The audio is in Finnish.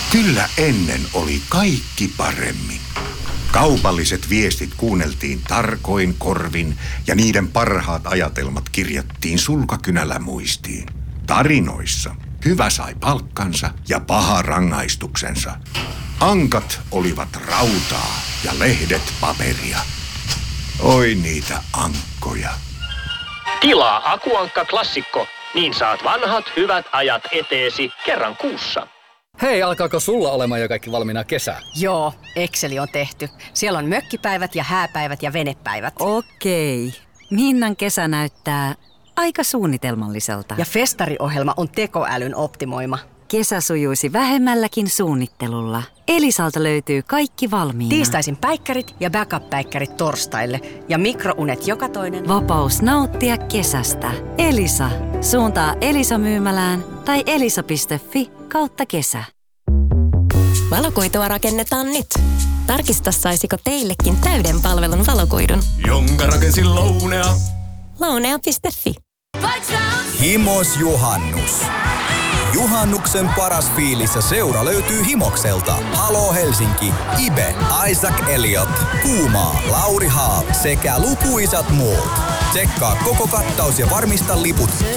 Kyllä ennen oli kaikki paremmin. Kaupalliset viestit kuunneltiin tarkoin korvin ja niiden parhaat ajatelmat kirjattiin sulkakynällä muistiin. Tarinoissa hyvä sai palkkansa ja paha rangaistuksensa. Ankat olivat rautaa ja lehdet paperia. Oi niitä ankkoja. Tilaa Akuankka Klassikko, niin saat vanhat hyvät ajat eteesi kerran kuussa. Hei, alkaako sulla olemaan jo kaikki valmiina kesää? Joo, Exceli on tehty. Siellä on mökkipäivät ja hääpäivät ja venepäivät. Okei. Minnan kesä näyttää aika suunnitelmalliselta. Ja festariohjelma on tekoälyn optimoima. Kesä sujuisi vähemmälläkin suunnittelulla. Elisalta löytyy kaikki valmiina. Tiistaisin päikkärit ja backup-päikkärit torstaille ja mikrounet joka toinen. Vapaus nauttia kesästä. Elisa. Suuntaa Elisa-myymälään tai elisa.fi/kesä. Valokuitua rakennetaan nyt. Tarkista, saisiko teillekin täyden palvelun valokuidun. Jonka rakensin Lounea. Lounea.fi. Himos Juhannus. Juhannuksen paras fiilis ja seura löytyy Himokselta. Halo Helsinki, Ibe, Isaac Elliot, Kuumaa, Lauri Haab sekä lukuisat muut. Tsekkaa koko kattaus ja varmista liput